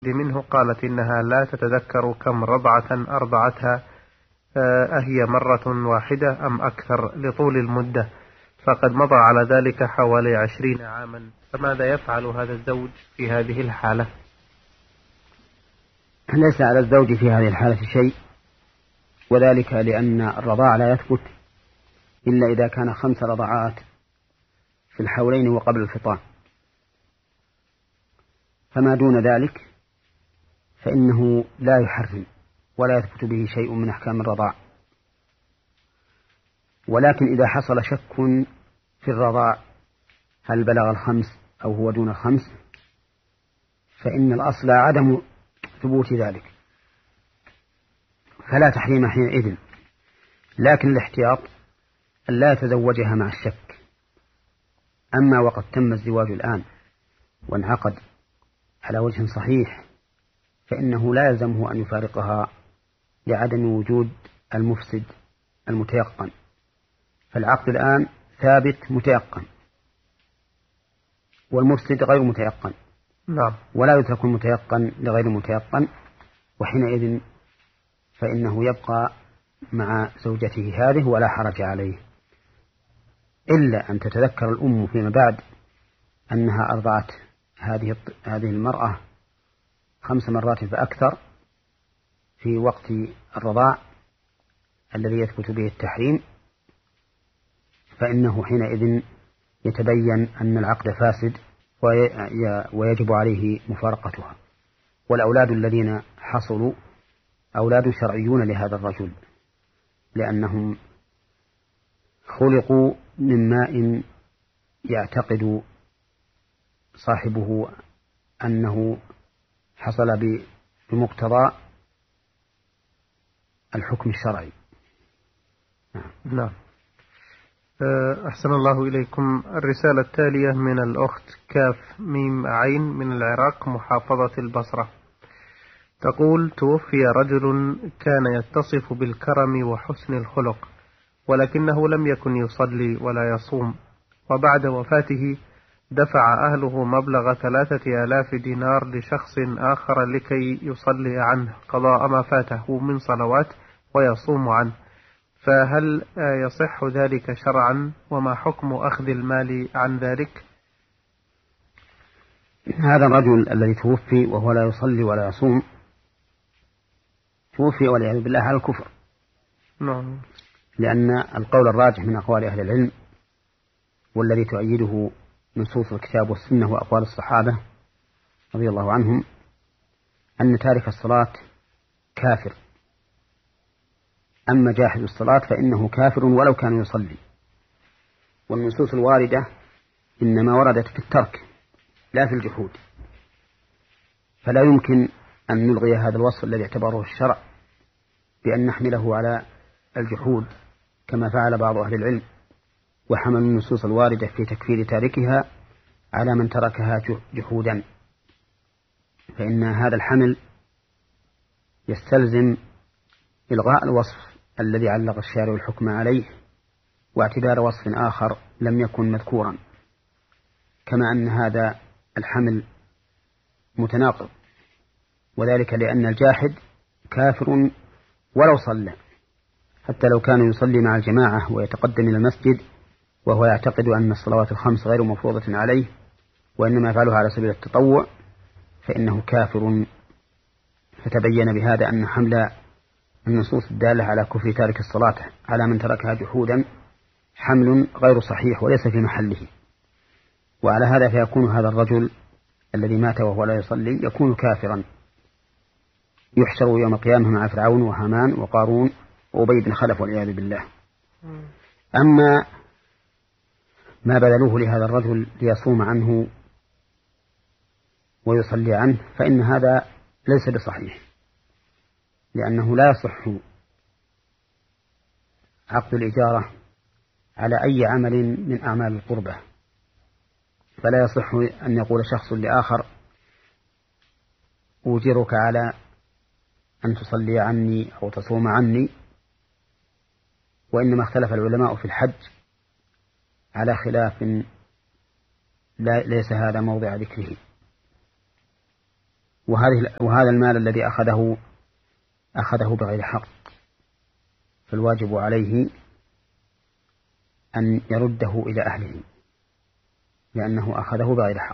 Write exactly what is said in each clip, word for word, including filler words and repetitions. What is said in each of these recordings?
منه قالت إنها لا تتذكر كم رضعة أرضعتها، أهي مرة واحدة أم أكثر لطول المدة، فقد مضى على ذلك حوالي عشرين عاما، فماذا يفعل هذا الزوج في هذه الحالة؟ ليس على الزوج في هذه الحالة شيء، وذلك لأن الرضاع لا يثبت إلا إذا كان خمس رضعات في الحولين وقبل الفطام، فما دون ذلك فإنه لا يحرم ولا يثبت به شيء من أحكام الرضاع. ولكن إذا حصل شك في الرضاع هل بلغ الخمس أو هو دون الخمس فإن الأصل عدم ثبوت ذلك، فلا تحريم حينئذ، لكن الاحتياط أن لا يتزوجها مع الشك. أما وقد تم الزواج الآن وانعقد على وجه صحيح فإنه لا يلزمه أن يفارقها لعدم وجود المفسد المتيقن، فالعقد الآن ثابت متيقن والمفسد غير متيقن، نعم. ولا يترك المتيقن لغير المتيقن، وحينئذ فإنه يبقى مع زوجته هذه ولا حرج عليه، إلا أن تتذكر الأم فيما بعد أنها أرضعت هذه هذه المرأة خمس مرات فأكثر في وقت الرضاع الذي يثبت به التحريم، فإنه حينئذ يتبين أن العقد فاسد ويجب عليه مفارقتها. والأولاد الذين حصلوا أولاد شرعيون لهذا الرجل، لأنهم خلقوا من ماء يعتقد صاحبه أنه حصل بمقتضى الحكم الشرعي. نعم. أحسن الله إليكم. الرسالة التالية من الأخت كاف ميم عين من العراق محافظة البصرة، تقول: توفي رجل كان يتصف بالكرم وحسن الخلق، ولكنه لم يكن يصلي ولا يصوم، وبعد وفاته دفع أهله مبلغ ثلاثة آلاف دينار لشخص آخر لكي يصلي عنه قضاء ما فاته من صلوات ويصوم عنه، فهل يصح ذلك شرعا؟ وما حكم أخذ المال عن ذلك؟ هذا الرجل الذي توفي وهو لا يصلي ولا يصوم توفي والعياذ بالله على الكفر، نعم. لأن القول الراجح من أقوال أهل العلم والذي تؤيده نصوص الكتاب والسنة وأقوال الصحابة رضي الله عنهم أن تارك الصلاة كافر، أما جاحد الصلاة فإنه كافر ولو كان يصلي. والنصوص الواردة إنما وردت في الترك لا في الجحود، فلا يمكن أن نلغي هذا الوصف الذي اعتبره الشرع بأن نحمله على الجحود كما فعل بعض أهل العلم، وحمل النصوص الواردة في تكفير تاركها على من تركها جحودا، فإن هذا الحمل يستلزم إلغاء الوصف الذي علق الشارع الحكم عليه واعتبار وصف آخر لم يكن مذكورا، كما أن هذا الحمل متناقض، وذلك لأن الجاحد كافر ولو صلى، حتى لو كان يصلي مع الجماعة ويتقدم إلى المسجد وهو يعتقد أن الصلوات الخمس غير مفروضة عليه وإنما يفعلها على سبيل التطوع فإنه كافر. فتبين بهذا أن حمل النصوص الدالة على كفر تارك الصلاة على من تركها جحودا حمل غير صحيح وليس في محله، وعلى هذا فيكون هذا الرجل الذي مات وهو لا يصلي يكون كافرا، يحشر يوم القيامة مع فرعون وهامان وقارون وأبي بن خلف والعياذ بالله. أما ما بذلوه لهذا الرجل ليصوم عنه ويصلي عنه فإن هذا ليس بصحيح، لأنه لا يصح عقد الإجارة على أي عمل من أعمال القربة، فلا يصح أن يقول شخص لآخر: أوجرك على أن تصلي عني أو تصوم عني، وإنما اختلف العلماء في الحج على خلاف لا ليس هذا موضع ذكره. وهذه وهذا المال الذي أخذه أخذه بغير حق، فالواجب عليه أن يرده إلى أهله لأنه أخذه بغير حق.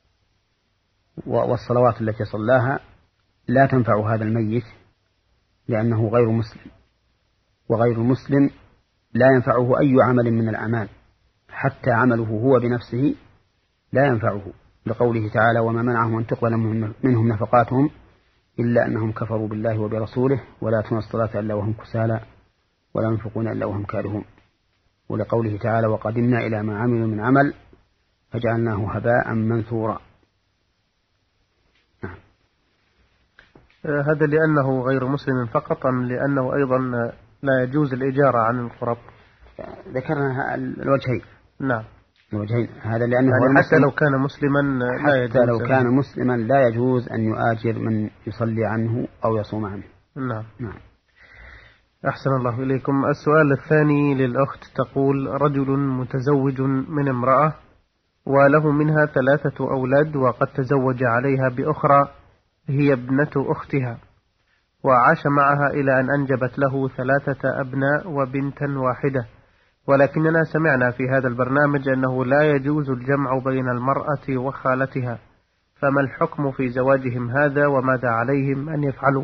والصلوات التي صلاها لا تنفع هذا الميت لأنه غير مسلم، وغير المسلم لا ينفعه أي عمل من الأعمال، حتى عمله هو بنفسه لا ينفعه، لقوله تعالى: وما منعهم أن تقبل منهم نفقاتهم إلا أنهم كفروا بالله وبرسوله ولا يأتون الصلاة إلا وهم كسالى ولا ينفقون إلا وهم كارهون، ولقوله تعالى: وقدمنا إلى ما عملوا من عمل فجعلناه هباء منثورا. نعم. هذا لأنه غير مسلم فقط أم لأنه أيضا لا يجوز الإجارة عن القرب؟ ذكرنا الوجهين. نعم الوجهين، هذا لأنه يعني حتى لو كان مسلما لا يجوز، حتى لو كان مسلما لا يجوز أن يؤاجر من يصلي عنه أو يصوم عنه. نعم. نعم. أحسن الله إليكم. السؤال الثاني للأخت، تقول: رجل متزوج من امرأة وله منها ثلاثة أولاد، وقد تزوج عليها بأخرى هي ابنة أختها، وعاش معها إلى أن أنجبت له ثلاثة أبناء وبنتا واحدة، ولكننا سمعنا في هذا البرنامج أنه لا يجوز الجمع بين المرأة وخالتها، فما الحكم في زواجهم هذا وماذا عليهم أن يفعلوا؟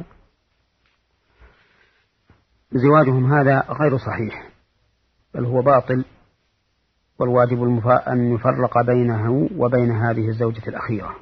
زواجهم هذا غير صحيح، بل هو باطل، والواجب أن يفرق بينه وبين هذه الزوجة الأخيرة،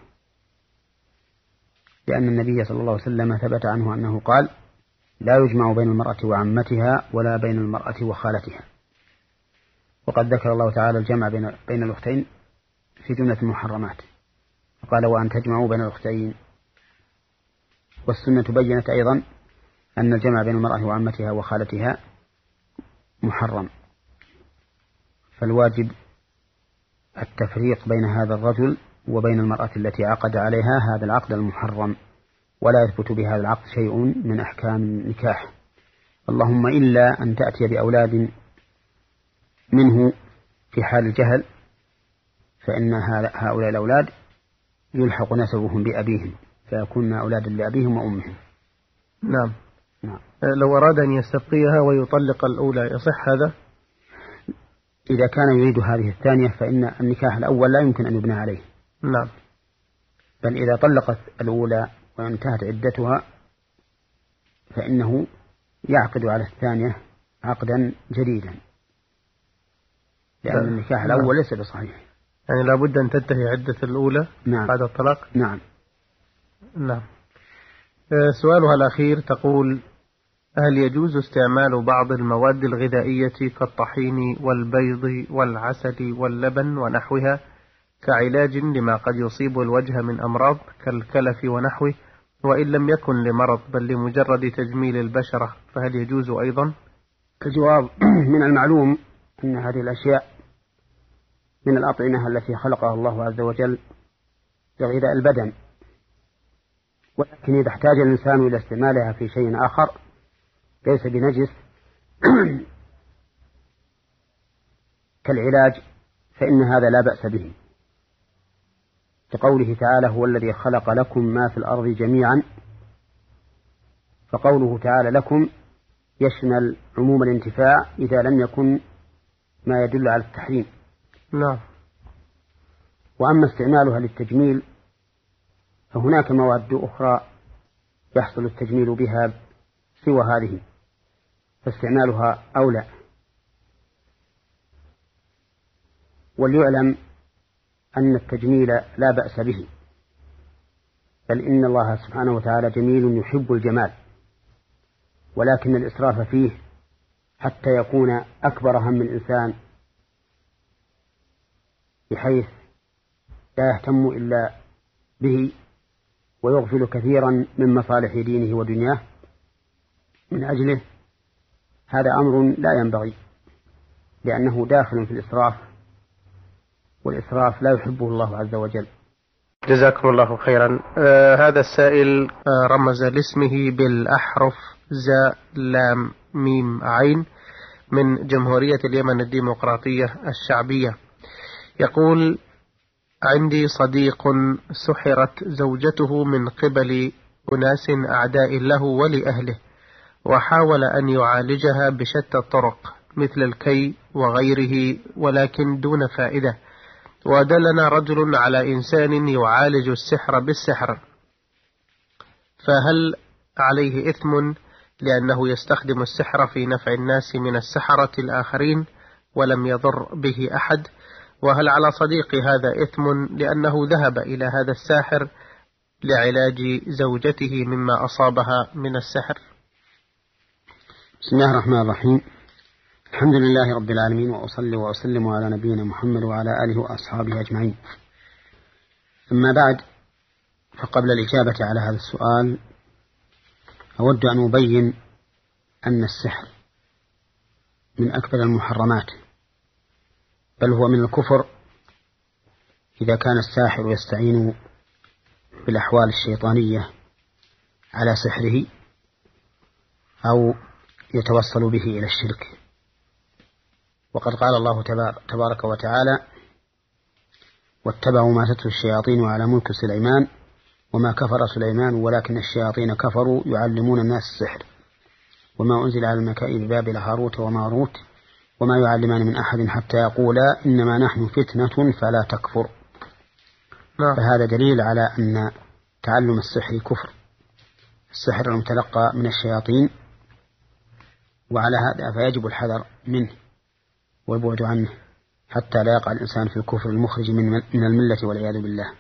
لأن النبي صلى الله عليه وسلم ثبت عنه أنه قال: لا يجمع بين المرأة وعمتها ولا بين المرأة وخالتها. وقد ذكر الله تعالى الجمع بين, بين الأختين في جملة المحرمات، فقال: وأن تجمعوا بين الأختين. والسنة بيّنت أيضا أن الجمع بين المرأة وعمتها وخالتها محرم، فالواجب التفريق بين هذا الرجل وبين المرأة التي عقد عليها هذا العقد المحرم، ولا يثبت بهذا العقد شيء من أحكام النكاح، اللهم إلا أن تأتي بأولاد منه في حال الجهل، فإن هؤلاء الأولاد يلحق نسبهم بأبيهم فيكون أولادا لأبيهم وأمهم. نعم. نعم. لو أراد أن يستبقيها ويطلق الأولى يصح هذا؟ إذا كان يريد هذه الثانية فإن النكاح الأول لا يمكن أن يبنى عليه. نعم. بل إذا طلقت الأولى وانتهت عدتها فإنه يعقد على الثانية عقدا جديدا، لأن لا. النكاح نعم. الأول ليس بصحيح، يعني لابد أن تنتهي عدة الأولى. نعم. بعد الطلاق. نعم. نعم. سؤالها الأخير، تقول: هل يجوز استعمال بعض المواد الغذائية كالطحين والبيض والعسل واللبن ونحوها كعلاج لما قد يصيب الوجه من أمراض كالكلف ونحوه، وإن لم يكن لمرض بل لمجرد تجميل البشرة، فهل يجوز أيضا؟ الجواب: من المعلوم أن هذه الأشياء من الأطعمة التي خلقها الله عز وجل لغذاء البدن، ولكن إذا احتاج الإنسان إلى استعمالها في شيء آخر ليس بنجس كالعلاج فإن هذا لا بأس به، كقوله تعالى: هو الذي خلق لكم ما في الأرض جميعا، فقوله تعالى لكم يشمل عموم الانتفاع إذا لم يكن ما يدل على التحريم. نعم. وأما استعمالها للتجميل فهناك مواد أخرى يحصل التجميل بها سوى هذه، فاستعمالها أولى. وليعلم أن التجميل لا بأس به، بل إن الله سبحانه وتعالى جميل يحب الجمال، ولكن الإسراف فيه حتى يكون أكبر هم الإنسان بحيث لا يهتم إلا به ويغفل كثيرا من مصالح دينه ودنياه من أجله، هذا أمر لا ينبغي، لأنه داخل في الإسراف، والإسراف لا يحبه الله عز وجل. جزاكم الله خيرا. آه هذا السائل آه رمز لاسمه بالأحرف زاء لام ميم عين من جمهورية اليمن الديمقراطية الشعبية. يقول: عندي صديق سحرت زوجته من قبل أناس أعداء له ولأهله، وحاول أن يعالجها بشتى الطرق مثل الكي وغيره ولكن دون فائدة، ودلنا رجل على إنسان يعالج السحر بالسحر، فهل عليه إثم لأنه يستخدم السحر في نفع الناس من السحرة الآخرين ولم يضر به أحد؟ وهل على صديقي هذا إثم لأنه ذهب إلى هذا الساحر لعلاج زوجته مما أصابها من السحر؟ بسم الله الرحمن الرحيم. الحمد لله رب العالمين، وأصلي وأسلم على نبينا محمد وعلى آله وأصحابه أجمعين. أما بعد، فقبل الإجابة على هذا السؤال أود أن أبين أن السحر من أكبر المحرمات، بل هو من الكفر إذا كان الساحر يستعين بالأحوال الشيطانية على سحره أو يتوصل به إلى الشرك. وقد قال الله تبارك وتعالى: واتبعوا ما تتلو الشياطين على ملك سليمان وما كفر سليمان ولكن الشياطين كفروا يعلمون الناس السحر وما أنزل على الملكين ببابل هاروت وماروت وما يعلمان من أحد حتى يقولا إنما نحن فتنة فلا تكفر. فهذا دليل على أن تعلم السحر كفر، السحر المتلقى من الشياطين، وعلى هذا فيجب الحذر منه والبعد عنه حتى لا يقع الإنسان في الكفر المخرج من الملة والعياذ بالله.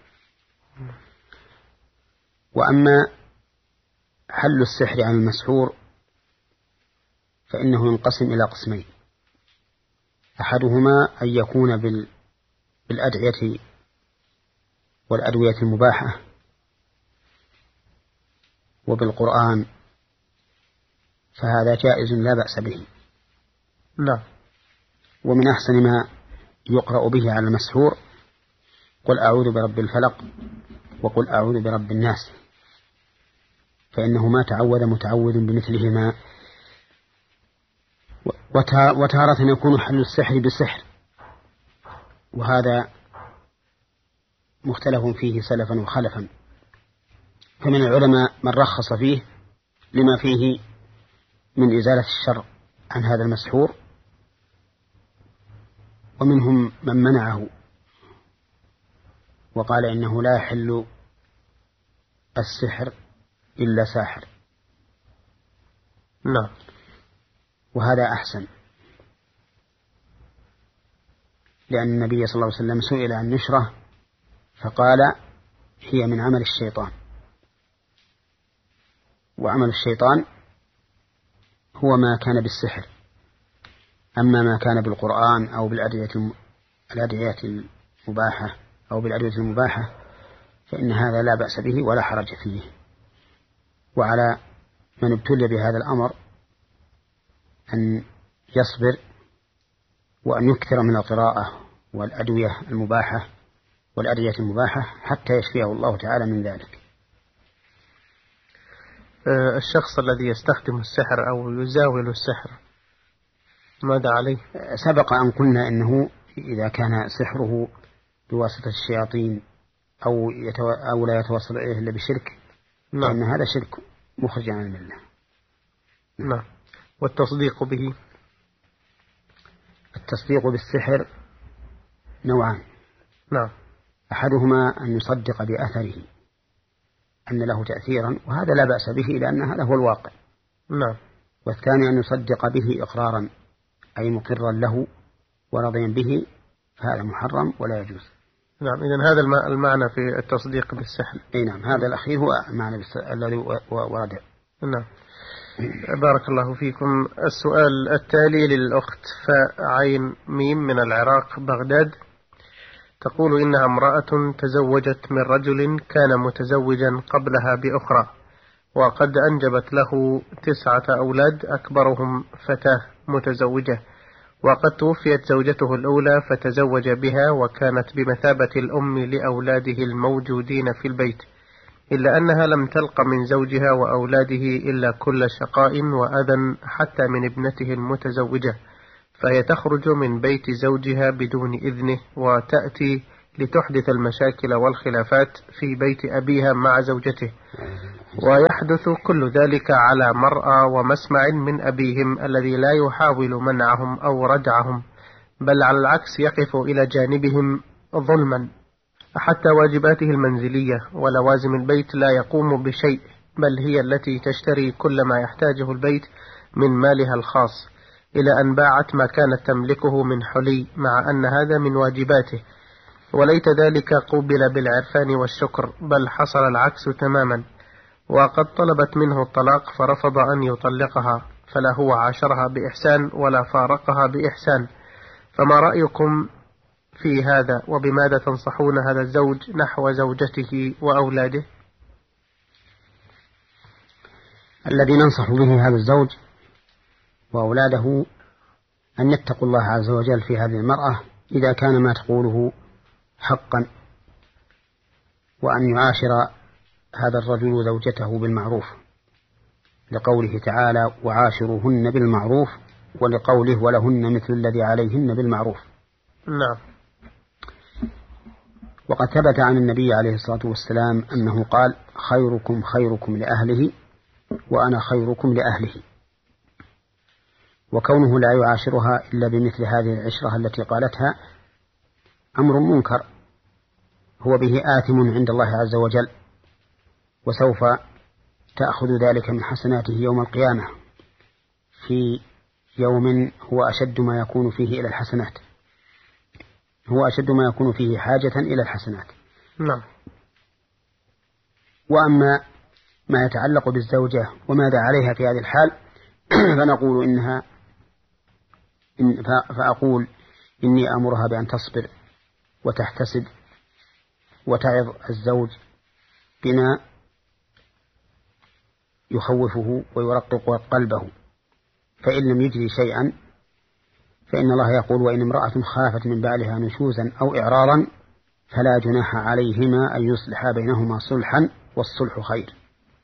وأما حل السحر عن المسحور فإنه ينقسم إلى قسمين: أحدهما أن يكون بالأدعية والأدوية المباحة وبالقرآن، فهذا جائز لا بأس به. لا. ومن أحسن ما يقرأ به على المسحور: قل أعوذ برب الفلق وقل أعوذ برب الناس، فإنه ما تعوذ متعوذ بمثلهما. وتارة يكون حل السحر بسحر، وهذا مختلف فيه سلفا وخلفا، فمن العلماء من رخص فيه لما فيه من إزالة الشر عن هذا المسحور، ومنهم من منعه وقال إنه لا يحل السحر إلا ساحر. نعم. وهذا أحسن، لأن النبي صلى الله عليه وسلم سئل عن نشرة فقال: هي من عمل الشيطان. وعمل الشيطان هو ما كان بالسحر، أما ما كان بالقرآن أو بالأدعية الأدعية المباحة أو بالأدوية المباحة فإن هذا لا بأس به ولا حرج فيه. وعلى من ابتلي بهذا الأمر أن يصبر وأن يكثر من القراءة والأدوية المباحة والأدعية المباحة حتى يشفيه الله تعالى من ذلك. الشخص الذي يستخدم السحر أو يزاول السحر ماذا عليه؟ سبق أن قلنا إنه إذا كان سحره بواسطة الشياطين أو, يتو... أو لا يتوصل إليه إلا بشرك، نعم، فإن هذا شرك مخرج عن الملة. نعم. والتصديق به؟ التصديق بالسحر نوعان. نعم. أحدهما أن يصدق بأثره أن له تأثيرا، وهذا لا بأس به لأن هذا هو الواقع. نعم. والثاني أن يصدق به إقرارا أي مقرا له ورضيا به، فهذا محرم ولا يجوز. نعم. إذن هذا المعنى في التصديق بالسحر. أي نعم، هذا الأخير هو المعنى الذي ورد. نعم. بارك الله فيكم. السؤال التالي للأخت فاء عين ميم من العراق بغداد، تقول إنها امرأة تزوجت من رجل كان متزوجا قبلها بأخرى، وقد أنجبت له تسعة أولاد أكبرهم فتاة متزوجة، وقد توفيت زوجته الأولى فتزوج بها وكانت بمثابة الأم لأولاده الموجودين في البيت، إلا أنها لم تلق من زوجها وأولاده إلا كل شقاء وأذى حتى من ابنته المتزوجة، فهي تخرج من بيت زوجها بدون إذنه وتأتي لتحدث المشاكل والخلافات في بيت أبيها مع زوجته، ويحدث كل ذلك على مرأى ومسمع من أبيهم الذي لا يحاول منعهم أو ردعهم، بل على العكس يقف إلى جانبهم ظلما، حتى واجباته المنزلية ولوازم البيت لا يقوم بشيء، بل هي التي تشتري كل ما يحتاجه البيت من مالها الخاص، إلى أن باعت ما كانت تملكه من حلي، مع أن هذا من واجباته. وليت ذلك قوبل بالعرفان والشكر، بل حصل العكس تماما، وقد طلبت منه الطلاق فرفض أن يطلقها، فلا هو عاشرها بإحسان ولا فارقها بإحسان. فما رأيكم في هذا، وبماذا تنصحون هذا الزوج نحو زوجته وأولاده؟ الذي ننصح به هذا الزوج وأولاده أن يتقوا الله عز وجل في هذه المرأة إذا كان ما تقوله حقا، وأن يعاشر هذا الرجل زوجته بالمعروف، لقوله تعالى وعاشروهن بالمعروف، ولقوله ولهن مثل الذي عليهن بالمعروف. نعم. وقد ثبت عن النبي عليه الصلاة والسلام أنه قال خيركم خيركم لأهله وأنا خيركم لأهله، وكونه لا يعاشرها إلا بمثل هذه العشرة التي قالتها أمر منكر هو به آثم عند الله عز وجل، وسوف تأخذ ذلك من حسناته يوم القيامة في يوم هو أشد ما يكون فيه إلى الحسنات، هو أشد ما يكون فيه حاجة إلى الحسنات. نعم. وأما ما يتعلق بالزوجة وماذا عليها في هذه الحال فنقول إنها إن فأقول إني أمرها بأن تصبر وتحتسب وتعظ الزوج بما يخوفه ويرقق قلبه، فإن لم يجري شيئا فإن الله يقول وإن امرأة خافت من بعلها نشوزا أو إعراضا فلا جناح عليهما أن يصلحا بينهما صلحا والصلح خير.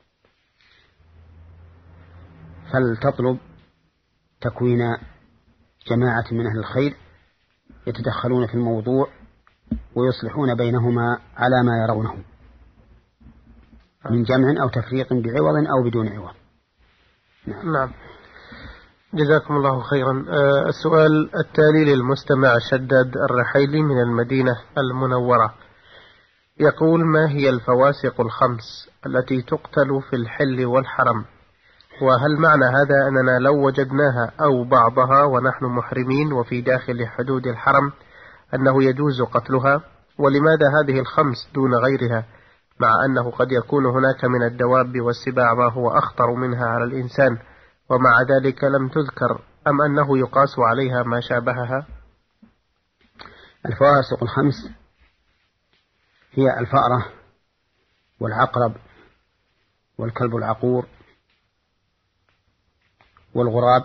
فلتطلب تكوين جماعة من أهل الخير يتدخلون في الموضوع ويصلحون بينهما على ما يرونه من جمع أو تفريق بعوض أو بدون عوض. نعم, نعم. جزاكم الله خيرا. آه السؤال التالي للمستمع شداد الرحيلي من المدينة المنورة، يقول ما هي الفواسق الخمس التي تقتل في الحل والحرم؟ وهل معنى هذا أننا لو وجدناها أو بعضها ونحن محرمين وفي داخل حدود الحرم أنه يجوز قتلها؟ ولماذا هذه الخمس دون غيرها، مع أنه قد يكون هناك من الدواب والسباع ما هو أخطر منها على الإنسان ومع ذلك لم تذكر، أم أنه يقاس عليها ما شابهها؟ الفواسق الخمس هي الفأرة والعقرب والكلب العقور والغراب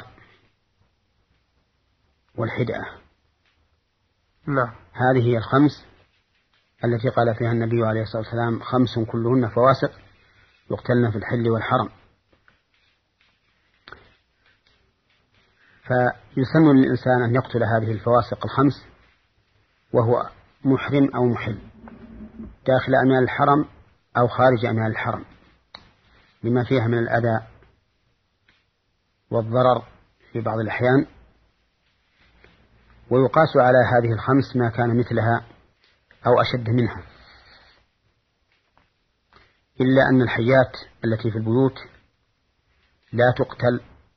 والحدأة. نعم. هذه هي الخمس التي قال فيها النبي عليه الصلاة والسلام خمس كلهن فواسق يقتلن في الحل والحرم. فيسن للإنسان أن يقتل هذه الفواسق الخمس وهو محرم أو محل داخل أميال الحرم أو خارج أميال الحرم، لما فيها من الأذى والضرر في بعض الأحيان. ويقاس على هذه الخمس ما كان مثلها أو أشد منها، إلا أن الحيات التي في البيوت لا تقتل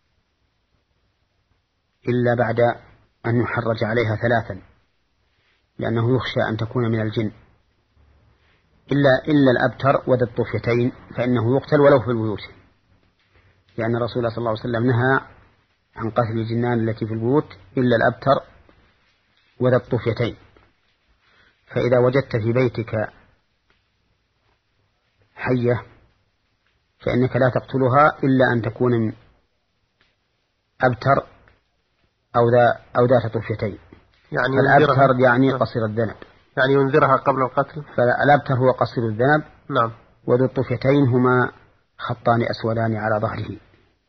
إلا بعد أن يحرج عليها ثلاثا، لأنه يخشى أن تكون من الجن، إلا إلا الأبتر وذا الطفيتين فإنه يقتل ولو في البيوت، لأن الرسول صلى الله عليه وسلم نهى عن قتل الجنان التي في البيوت إلا الأبتر وذا الطفيتين. فإذا وجدت في بيتك حية فإنك لا تقتلها إلا أن تكون من أبتر أو ذا أو ذات طفيتين. يعني الأبتر يعني قصير الذنب، يعني ينذرها قبل القتل. فالأبتر هو قصير الذنب. نعم. وذو الطفيتين هما خطان أسودان على ظهره،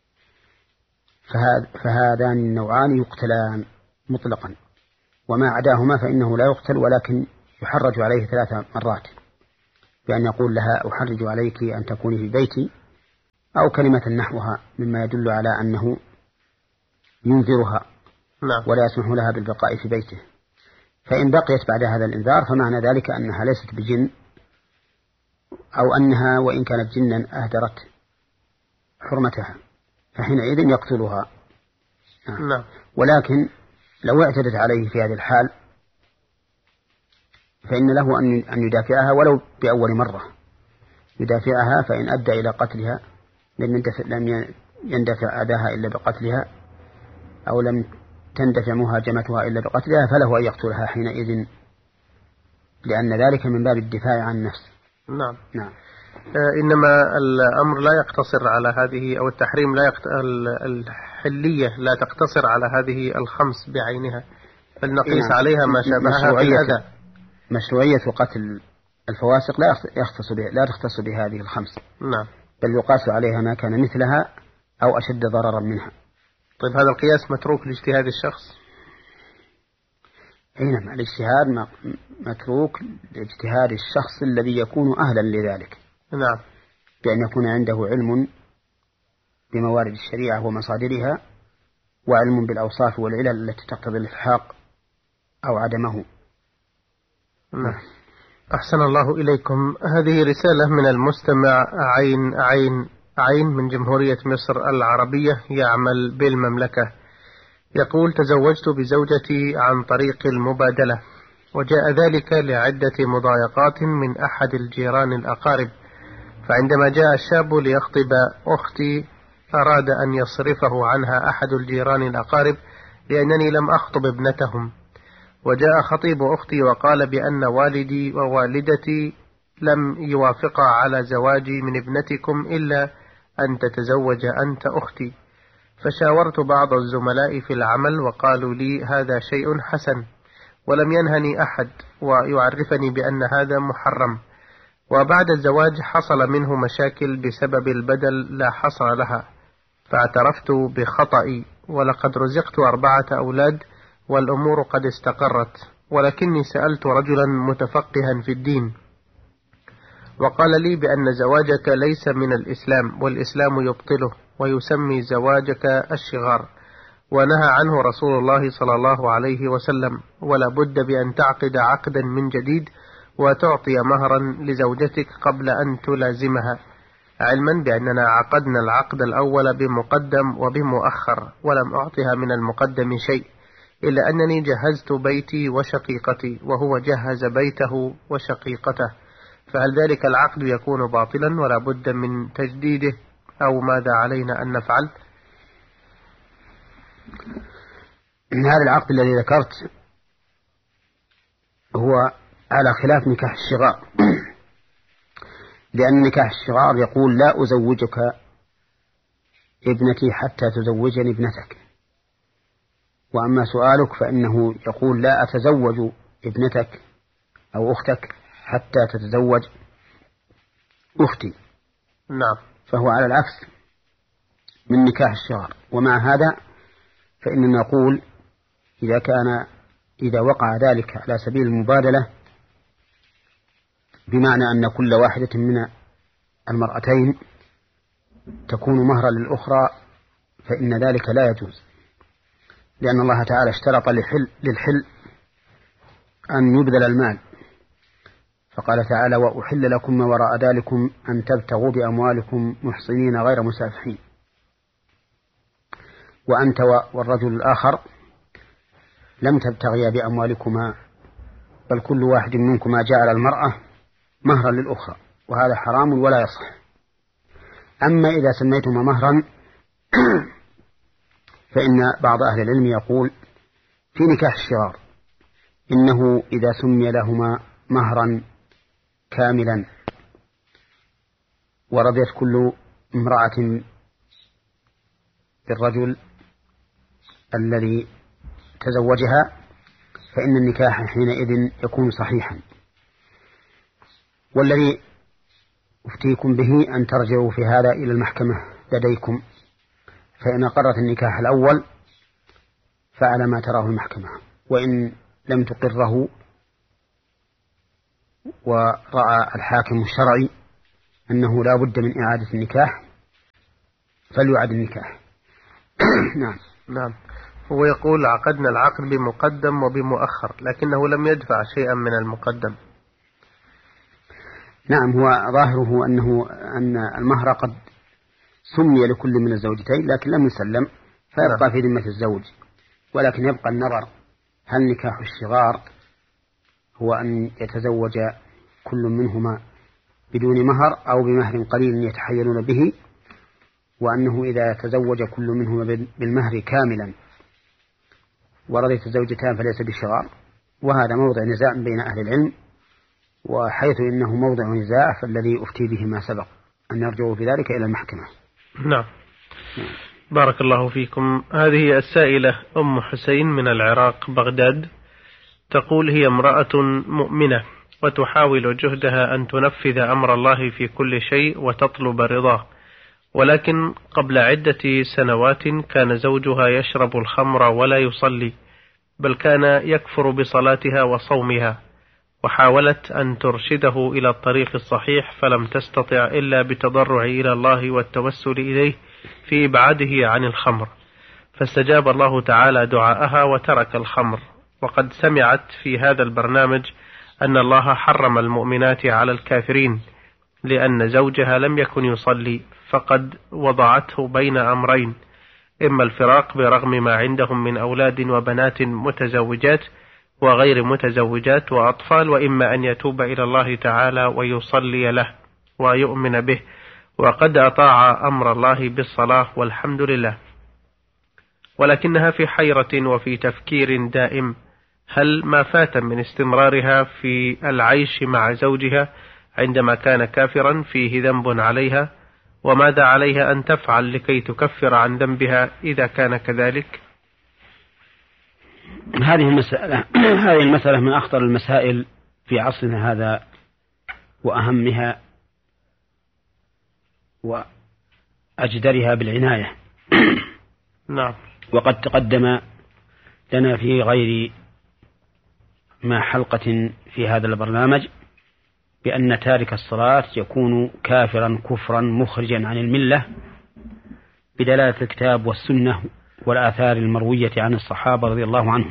فهذان النوعان يقتلان مطلقا، وما عداهما فإنه لا يقتل ولكن يحرج عليه ثلاث مرات بأن يقول لها أحرج عليك أن تكوني في بيتي، أو كلمة نحوها مما يدل على أنه ينذرها نعم. ولا يسمح لها بالبقاء في بيته. فإن بقيت بعد هذا الإنذار فمعنى ذلك أنها ليست بجن، أو أنها وإن كانت جنا أهدرت حرمتها، فحينئذ يقتلها. نعم. ولكن لو اعتدت عليه في هذه الحال فإن له أن يدافعها ولو بأول مرة، يدافعها، فإن أدى إلى قتلها لم يندفع أداها إلا بقتلها، أو لم تندفع مهاجمتها إلا بقتلها، فله أن يقتلها حينئذ، لأن ذلك من باب الدفاع عن النفس. نعم. نعم. آه إنما الأمر لا يقتصر على هذه، أو التحريم لا يقت... الحلية لا تقتصر على هذه الخمس بعينها، بل نقيس نعم. عليها ما شابهها في الأذى. مشروعية قتل الفواسق لا يختص به لا تختص بهذه الخمس. نعم. بل يقاس عليها ما كان مثلها أو أشد ضررا منها. طيب هذا القياس متروك لاجتهاد الشخص؟ أي نعم، الاجتهاد متروك لاجتهاد الشخص الذي يكون أهلا لذلك. نعم. بأن يكون عنده علم بموارد الشريعة ومصادرها، وعلم بالأوصاف والعلل التي تقتضي الإلحاق أو عدمه. نعم. أحسن الله إليكم. هذه رسالة من المستمع عين عين عين من جمهورية مصر العربية، يعمل بالمملكة. يقول: تزوجت بزوجتي عن طريق المبادلة، وجاء ذلك لعدة مضايقات من أحد الجيران الأقارب، فعندما جاء الشاب ليخطب أختي أراد أن يصرفه عنها أحد الجيران الأقارب لأنني لم أخطب ابنتهم، وجاء خطيب أختي وقال بأن والدي ووالدتي لم يوافقا على زواجي من ابنتكم إلا أن تتزوج أنت أختي. فشاورت بعض الزملاء في العمل وقالوا لي هذا شيء حسن، ولم ينهني أحد ويعرفني بأن هذا محرم. وبعد الزواج حصل منه مشاكل بسبب البدل لا حصر لها، فاعترفت بخطئي، ولقد رزقت أربعة أولاد والأمور قد استقرت، ولكني سألت رجلا متفقها في الدين وقال لي بأن زواجك ليس من الإسلام، والإسلام يبطله ويسمي زواجك الشغار، ونهى عنه رسول الله صلى الله عليه وسلم، ولا بد بأن تعقد عقدا من جديد وتعطي مهرا لزوجتك قبل أن تلازمها، علما بأننا عقدنا العقد الأول بمقدم وبمؤخر، ولم أعطها من المقدم شيء، إلا أنني جهزت بيتي وشقيقتي وهو جهز بيته وشقيقته، فهل ذلك العقد يكون باطلا ولا بد من تجديده، أو ماذا علينا أن نفعل؟ هذا العقد الذي ذكرت هو على خلاف نكاح الشغار، لأن نكاح الشغار يقول لا أزوجك ابنتي حتى تزوجني ابنتك، وأما سؤالك فإنه يقول لا أتزوج ابنتك أو أختك حتى تتزوج أختي. نعم. فهو على العكس من نكاح الشغار. ومع هذا فإننا نقول إذا كان إذا وقع ذلك على سبيل المبادلة، بمعنى أن كل واحدة من المرأتين تكون مهرا للأخرى، فإن ذلك لا يجوز، لأن الله تعالى اشترط للحل, للحل أن يبذل المال، فقال تعالى وأحل لكم ما وراء ذلكم أن تبتغوا بأموالكم محصنين غير مسافحين. وأنت والرجل الآخر لم تبتغيا بأموالكما، بل كل واحد منكما جعل المرأة مهرا للأخرى، وهذا حرام ولا يصح. أما إذا سميتما مهرا فإن بعض أهل العلم يقول في نكاح الشغار إنه إذا سمي لهما مهرا كاملا ورضيت كل امرأة بالرجل الذي تزوجها فإن النكاح حينئذ يكون صحيحا. والذي أفتيكم به أن ترجعوا في هذا إلى المحكمة لديكم، فإن أقرت النكاح الأول فعلى ما تراه المحكمة، وإن لم تقره ورأى الحاكم الشرعي أنه لا بد من إعادة النكاح فليعد النكاح. نعم نعم. هو يقول عقدنا العقد بمقدم وبمؤخر لكنه لم يدفع شيئا من المقدم. نعم، هو ظاهره أنه أن المهر قد سمي لكل من الزوجتين لكن لم يسلم فيبقى نعم. في ذمة الزوج، ولكن يبقى النظر هل نكاح الشغار هو أن يتزوج كل منهما بدون مهر أو بمهر قليل يتحيلون به، وأنه إذا تزوج كل منهما بالمهر كاملا ورضيت الزوجتان فليس بالشغار. وهذا موضع نزاع بين أهل العلم، وحيث إنه موضع نزاع فالذي أفتي به ما سبق أن يرجعوا في ذلك إلى المحكمة. نعم. نعم. بارك الله فيكم. هذه السائلة أم حسين من العراق بغداد تقول هي امرأة مؤمنة وتحاول جهدها أن تنفذ أمر الله في كل شيء وتطلب رضاه، ولكن قبل عدة سنوات كان زوجها يشرب الخمر ولا يصلي، بل كان يكفر بصلاتها وصومها، وحاولت أن ترشده إلى الطريق الصحيح فلم تستطع إلا بالتضرع إلى الله والتوسل إليه في إبعاده عن الخمر، فاستجاب الله تعالى دعاءها وترك الخمر. وقد سمعت في هذا البرنامج أن الله حرم المؤمنات على الكافرين لأن زوجها لم يكن يصلي، فقد وضعته بين أمرين: إما الفراق برغم ما عندهم من أولاد وبنات متزوجات وغير متزوجات وأطفال، وإما أن يتوب إلى الله تعالى ويصلي له ويؤمن به، وقد أطاع أمر الله بالصلاة والحمد لله، ولكنها في حيرة وفي تفكير دائم: هل ما فات من استمرارها في العيش مع زوجها عندما كان كافرا فيه ذنب عليها؟ وماذا عليها أن تفعل لكي تكفر عن ذنبها إذا كان كذلك؟ هذه المسألة هذه المسألة من أخطر المسائل في عصرنا هذا وأهمها وأجدرها بالعناية. نعم. وقد تقدم لنا في غير ما حلقة في هذا البرنامج بأن تارك الصلاة يكون كافرا كفرا مخرجا عن الملة بدلالة الكتاب والسنة والآثار المروية عن الصحابة رضي الله عنهم.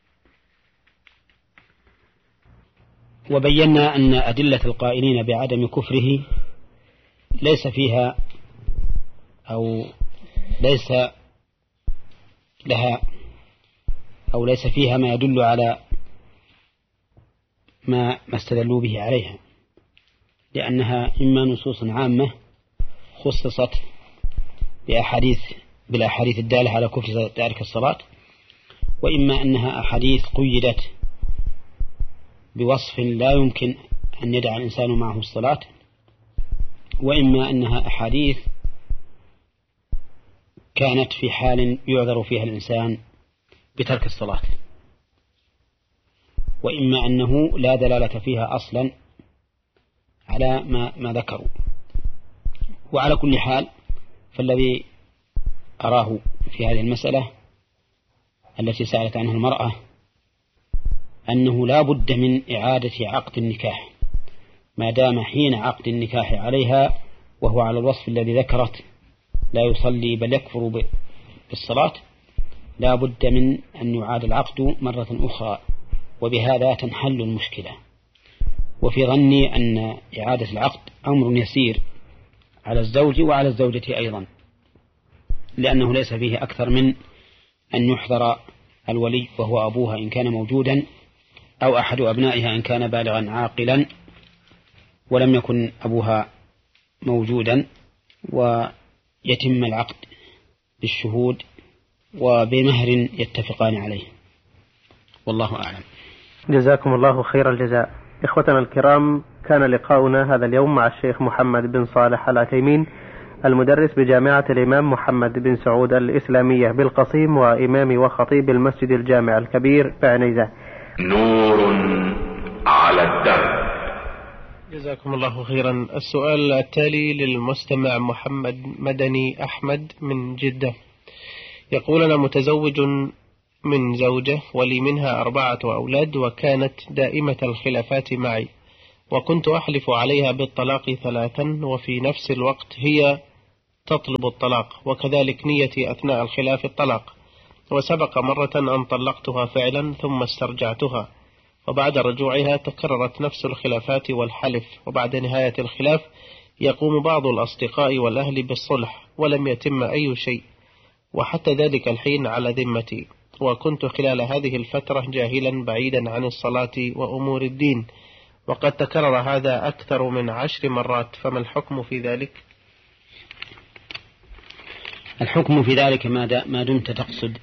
وبينا أن أدلة القائلين بعدم كفره ليس فيها أو ليس لها أو ليس فيها ما يدل على ما ما استدلوا به عليها، لأنها إما نصوص عامة خصصت بأحاديث بالأحاديث الدالة على كفر تارك الصلاة، وإما أنها أحاديث قيدت بوصف لا يمكن أن يدع الإنسان معه الصلاة، وإما أنها أحاديث كانت في حال يعذر فيها الإنسان بترك الصلاة، وإما أنه لا دلالة فيها أصلا على ما, ما ذكروا. وعلى كل حال فالذي أراه في هذه المسألة التي سألت عنها المرأة أنه لا بد من إعادة عقد النكاح ما دام حين عقد النكاح عليها وهو على الوصف الذي ذكرت لا يصلي بل يكفر بالصلاة، لا بد من أن يعاد العقد مرة أخرى، وبهذا تنحل المشكلة. وفي ظني أن إعادة العقد أمر يسير على الزوج وعلى الزوجة أيضا، لأنه ليس فيه أكثر من أن يحضر الولي وهو أبوها إن كان موجودا أو أحد أبنائها إن كان بالغا عاقلا ولم يكن أبوها موجودا، ويتم العقد بالشهود وبمهر يتفقان عليه، والله أعلم. جزاكم الله خير الجزاء. إخوتنا الكرام، كان لقاؤنا هذا اليوم مع الشيخ محمد بن صالح العثيمين، المدرس بجامعة الإمام محمد بن سعود الإسلامية بالقصيم وإمام وخطيب المسجد الجامع الكبير بعنيزة. نور على الدرب. جزاكم الله خيرا. السؤال التالي للمستمع محمد مدني أحمد من جدة، يقول: أنا متزوج من زوجة ولي منها أربعة أولاد، وكانت دائمة الخلافات معي، وكنت أحلف عليها بالطلاق ثلاثا وفي نفس الوقت هي تطلب الطلاق، وكذلك نيتي أثناء الخلاف الطلاق. وسبق مرة أن طلقتها فعلا ثم استرجعتها، وبعد رجوعها تكررت نفس الخلافات والحلف، وبعد نهاية الخلاف يقوم بعض الأصدقاء والأهل بالصلح ولم يتم أي شيء، وحتى ذلك الحين على ذمتي، وكنت خلال هذه الفترة جاهلا بعيدا عن الصلاة وأمور الدين، وقد تكرر هذا أكثر من عشر مرات، فما الحكم في ذلك؟ الحكم في ذلك ما دمت تقصد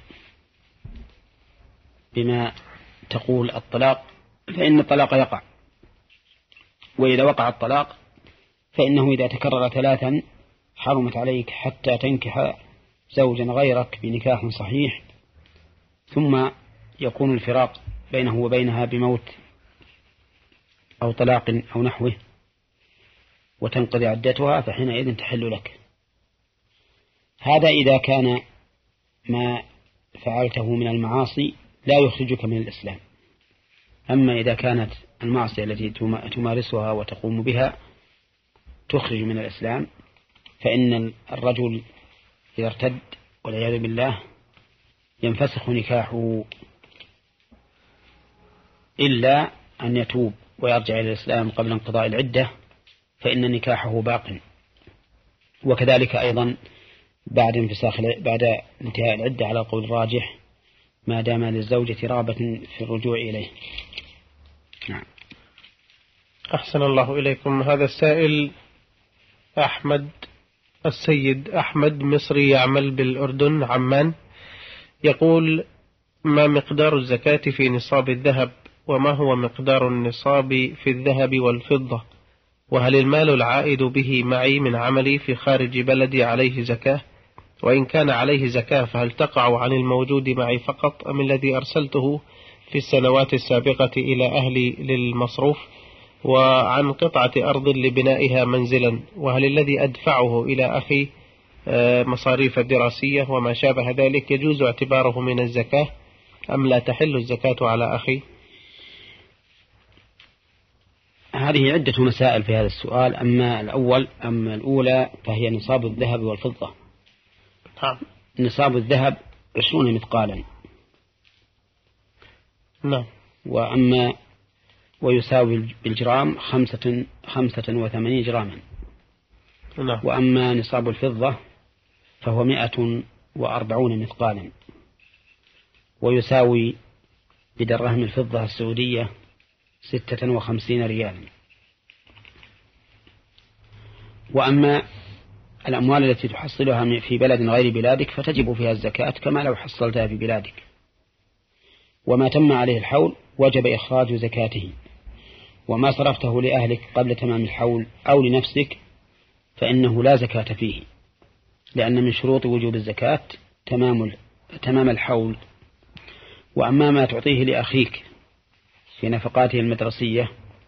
بما تقول الطلاق فإن الطلاق يقع، وإذا وقع الطلاق فإنه إذا تكرر ثلاثا حرمت عليك حتى تنكح زوجا غيرك بنكاح صحيح، ثم يكون الفراق بينه وبينها بموت أو طلاق أو نحوه وتنقضي عدتها، فحينئذ تحل لك. هذا إذا كان ما فعلته من المعاصي لا يخرجك من الإسلام. أما إذا كانت المعصية التي تمارسها وتقوم بها تخرج من الإسلام، فإن الرجل إذا ارتد والعياذ بالله ينفسخ نكاحه إلا أن يتوب ويرجع إلى الإسلام قبل انقضاء العدة، فإن نكاحه باق. وكذلك أيضا بعد انفساخ بعد انتهاء العدة على القول الراجح ما دام للزوجة رغبة في الرجوع إليه. نعم. أحسن الله إليكم. هذا السائل أحمد السيد أحمد مصري يعمل بالأردن عمان، يقول: ما مقدار الزكاة في نصاب الذهب، وما هو مقدار النصاب في الذهب والفضة، وهل المال العائد به معي من عملي في خارج بلدي عليه زكاة، وإن كان عليه زكاة فهل تقع عن الموجود معي فقط أم الذي أرسلته في السنوات السابقة إلى أهلي للمصروف، وعن قطعة أرض لبنائها منزلا، وهل الذي أدفعه إلى أخي مصاريف دراسية وما شابه ذلك يجوز اعتباره من الزكاة أم لا تحل الزكاة على أخي؟ هذه عدة مسائل في هذا السؤال. أما الأول أما الأولى فهي نصاب الذهب والفضة. نعم. نصاب الذهب عشرون مثقالا. نعم. وأما ويساوي بالجرام خمسة خمسة وثمانين جراما. نعم. وأما نصاب الفضة فهو مئة وأربعون مثقالا، ويساوي بدرهم الفضة السعودية ستة وخمسين ريالا. وأما الأموال التي تحصلها في بلد غير بلادك فتجب فيها الزكاة كما لو حصلتها في بلادك. وما تم عليه الحول وجب إخراج زكاته. وما صرفته لأهلك قبل تمام الحول أو لنفسك فإنه لا زكاة فيه، لأن من شروط وجوب الزكاة تمام تمام الحول. وأما ما تعطيه لأخيك في نفقاته المدرسية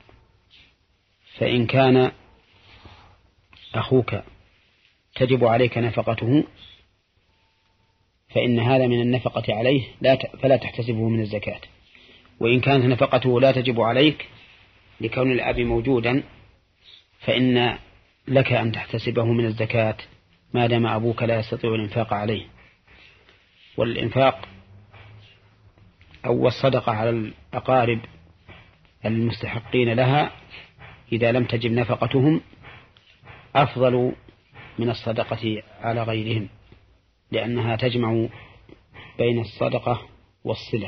فإن كان أخوك تجب عليك نفقته فإن هذا من النفقة عليه لا فلا تحتسبه من الزكاة. وإن كانت نفقته لا تجب عليك لكون الأب موجودا فإن لك أن تحتسبه من الزكاة ما دام أبوك لا يستطيع الإنفاق عليه. والإنفاق أو الصدقة على الأقارب المستحقين لها إذا لم تجب نفقتهم أفضل من الصدقة على غيرهم، لأنها تجمع بين الصدقة والصلة.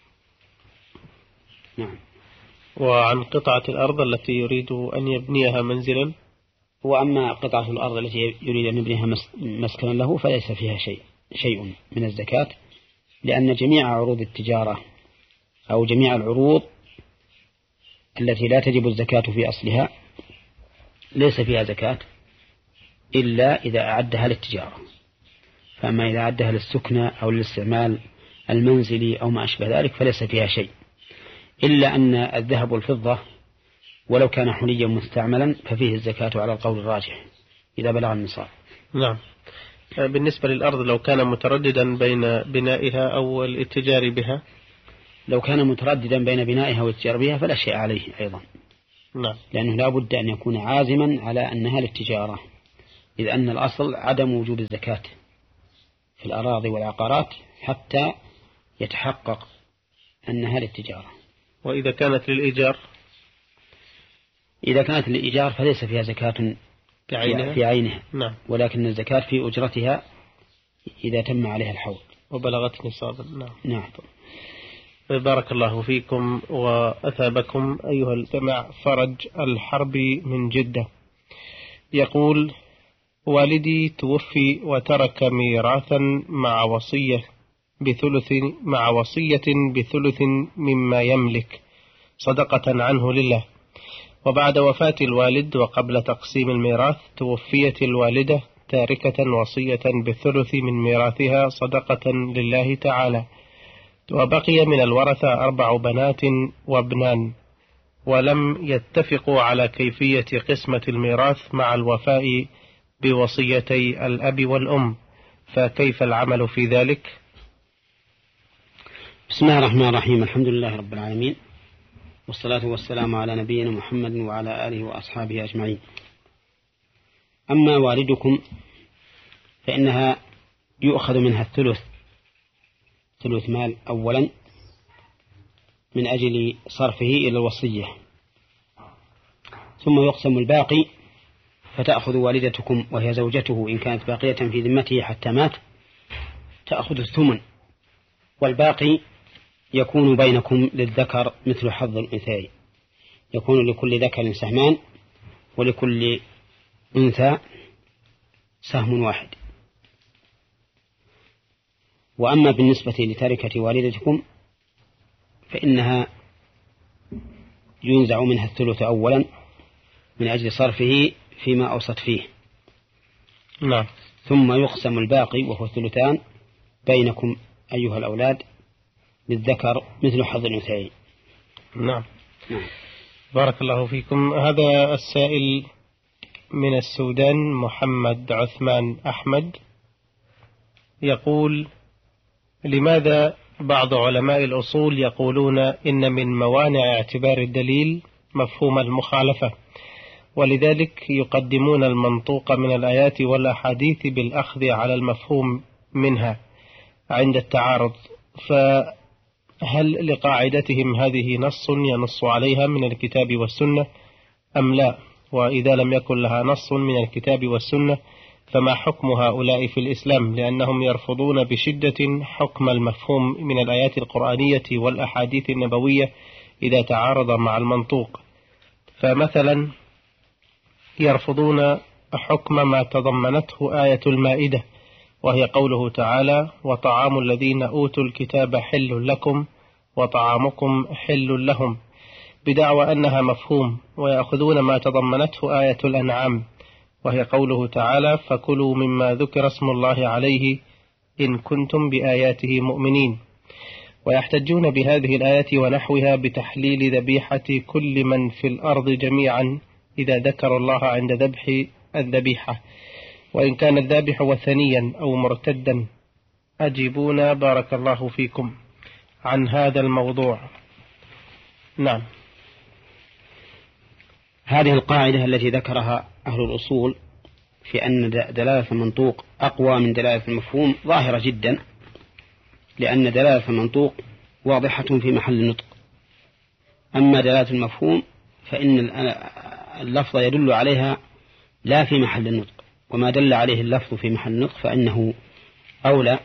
نعم. وعن قطعة الأرض التي يريد أن يبنيها منزلا. وأما قطعة الأرض التي يريد أن يبنيها مسكنا له فليس فيها شيء شيء من الزكاة، لأن جميع عروض التجارة أو جميع العروض التي لا تجب الزكاة في أصلها ليس فيها زكاة إلا إذا أعدها للتجارة. فأما إذا أعدها للسكنة أو للاستعمال المنزلي أو ما أشبه ذلك فليس فيها شيء، إلا أن الذهب والفضة ولو كان حليا مستعملا ففيه الزكاة على القول الراجح إذا بلغ النصاب. نعم. بالنسبة للأرض لو كان مترددا بين بنائها أو الاتجار بها، لو كان مترددا بين بنائها والاتجار بها فلا شيء عليه أيضا. نعم. لأنه لا بد أن يكون عازما على أنها للتجارة، إذ أن الأصل عدم وجوب الزكاة في الأراضي والعقارات حتى يتحقق أنها للتجارة. وإذا كانت للإيجار؟ إذا كانت للإيجار فليس فيها زكاة بعينها. في عينها. نعم. ولكن الزكاة في أجرتها إذا تم عليها الحول وبلغت نصابا. نعم. نعم. بارك الله فيكم وأثابكم أيها الجماعة. فرج الحربي من جدة يقول: والدي توفي وترك ميراثا مع وصية بثلث مع وصية بثلث مما يملك صدقة عنه لله، وبعد وفاة الوالد وقبل تقسيم الميراث توفيت الوالدة تاركة وصية بالثلث من ميراثها صدقة لله تعالى، وبقي من الورثة أربع بنات وابنان، ولم يتفقوا على كيفية قسمة الميراث مع الوفاء بوصيتي الأب والأم، فكيف العمل في ذلك؟ بسم الله الرحمن الرحيم. الحمد لله رب العالمين، والصلاة والسلام على نبينا محمد وعلى آله وأصحابه أجمعين. أما والدكم فإنها يؤخذ منها الثلث ثلث مال أولا من أجل صرفه إلى الوصية، ثم يقسم الباقي، فتأخذ والدتكم وهي زوجته إن كانت باقية في ذمته حتى مات تأخذ الثمن، والباقي يكون بينكم للذكر مثل حظ الأنثيين، يكون لكل ذكر سهمان ولكل أنثى سهم واحد. وأما بالنسبة لتركة والدتكم فإنها ينزع منها الثلث أولا من أجل صرفه فيما أوصت فيه. نعم. ثم يقسم الباقي وهو الثلثان بينكم أيها الأولاد للذكر مثل حظ الأنثيين. نعم. نعم. بارك الله فيكم. هذا السائل من السودان محمد عثمان أحمد يقول: لماذا بعض علماء الأصول يقولون إن من موانع اعتبار الدليل مفهوم المخالفة، ولذلك يقدمون المنطوق من الآيات والأحاديث بالأخذ على المفهوم منها عند التعارض، فهل لقاعدتهم هذه نص ينص عليها من الكتاب والسنة أم لا؟ وإذا لم يكن لها نص من الكتاب والسنة فما حكم هؤلاء في الإسلام؟ لأنهم يرفضون بشدة حكم المفهوم من الآيات القرآنية والأحاديث النبوية إذا تعارض مع المنطوق. فمثلا يرفضون حكم ما تضمنته آية المائدة، وهي قوله تعالى: وطعام الذين أوتوا الكتاب حل لكم وطعامكم حل لهم، بدعوى أنها مفهوم، ويأخذون ما تضمنته آية الأنعام، وهي قوله تعالى: فكلوا مما ذكر اسم الله عليه إن كنتم بآياته مؤمنين، ويحتجون بهذه الآية ونحوها بتحليل ذبيحة كل من في الأرض جميعا إذا ذكر الله عند ذبح الذبيحة، وإن كان الذابح وثنيا أو مرتدا. أجيبونا بارك الله فيكم عن هذا الموضوع. نعم. هذه القاعدة التي ذكرها أهل الأصول في أن دلالة المنطوق أقوى من دلالة المفهوم ظاهرة جدا، لأن دلالة المنطوق واضحة في محل النطق، أما دلالة المفهوم فإن اللفظ يدل عليها لا في محل النطق، وما دل عليه اللفظ في محل النطق فإنه أولى.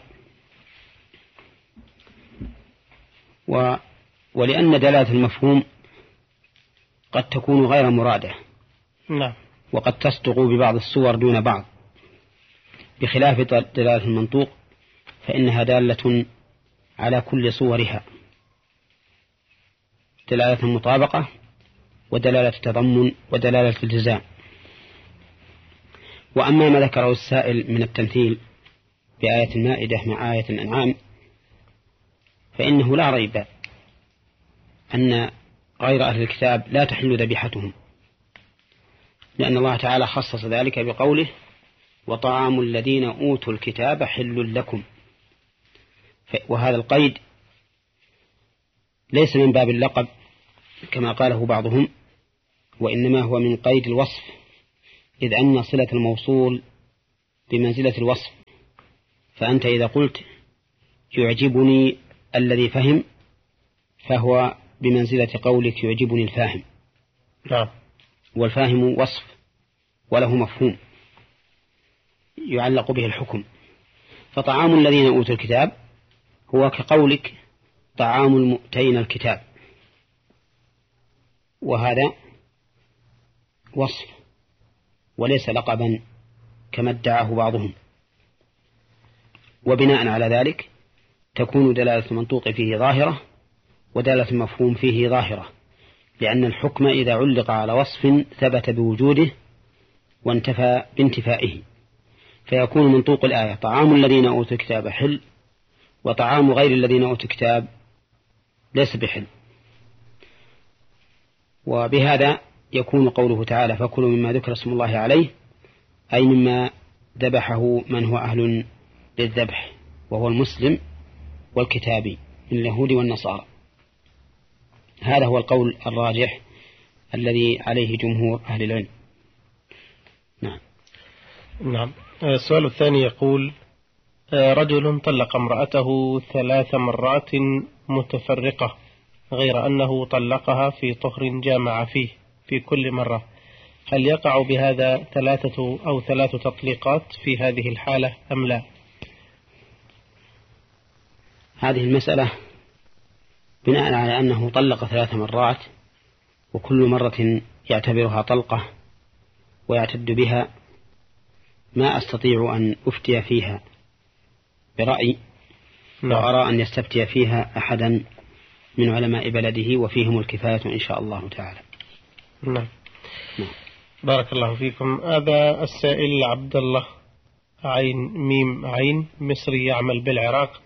و ولأن دلالة المفهوم قد تكون غير مرادة، نعم، وقد تصدق ببعض الصور دون بعض، بخلاف دلالة المنطوق فإنها دالة على كل صورها، دلالة مطابقة ودلالة تضمن ودلالة التزام. وأما ما ذكره السائل من التمثيل بآية المائدة مع آية الأنعام فإنه لا ريب أن غير أهل الكتاب لا تحل ذبيحتهم، لأن الله تعالى خصص ذلك بقوله: وطعام الذين أوتوا الكتاب حل لكم، وهذا القيد ليس من باب اللقب كما قاله بعضهم، وإنما هو من قيد الوصف، إذ أن صلة الموصول بمنزلة الوصف. فأنت إذا قلت يعجبني الذي فهم فهو بمنزلة قولك يعجبني الفاهم. نعم. والفاهم وصف وله مفهوم يعلق به الحكم. فطعام الذين أوتوا الكتاب هو كقولك طعام المؤتين الكتاب، وهذا وصف وليس لقبا كما ادعاه بعضهم. وبناء على ذلك تكون دلالة المنطوق فيه ظاهرة ودلالة المفهوم فيه ظاهرة، لأن الحكم إذا علق على وصف ثبت بوجوده وانتفى بانتفائه، فيكون منطوق الآية طعام الذين أوتوا الكتاب حل، وطعام غير الذين أوتوا الكتاب ليس بحل. وبهذا يكون قوله تعالى فكلوا مما ذكر اسم الله عليه أي مما ذبحه من هو أهل للذبح، وهو المسلم والكتابي من اليهود والنصارى. هذا هو القول الراجح الذي عليه جمهور أهل العلم. نعم. نعم. السؤال الثاني يقول رجل طلق امرأته ثلاث مرات متفرقة غير أنه طلقها في طهر جامع فيه في كل مرة، هل يقع بهذا ثلاثة أو ثلاث تطليقات في هذه الحالة أم لا؟ هذه المسألة بناء على أنه طلق ثلاث مرات وكل مرة يعتبرها طلقة ويعتد بها، ما أستطيع أن أفتي فيها برأي، وأرى أن يستفتي فيها أحدا من علماء بلده وفيهم الكفاية إن شاء الله تعالى. نعم. بارك الله فيكم. هذا السائل عبد الله عين ميم عين مصري يعمل بالعراق،